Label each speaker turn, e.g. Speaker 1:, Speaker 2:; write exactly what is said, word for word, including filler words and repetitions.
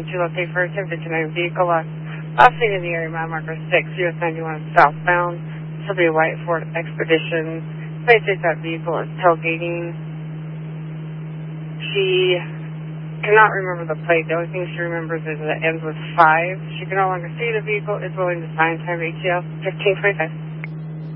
Speaker 1: To locate first and fifty-nine vehicle lost. Last seen in the area, mile marker six, U S ninety-one southbound. This will be a white Ford Expedition. They think that vehicle is tailgating. She cannot remember the plate. The only thing she remembers is that it ends with five. She can no longer see the vehicle. Is willing to sign time A T L fifteen twenty-five.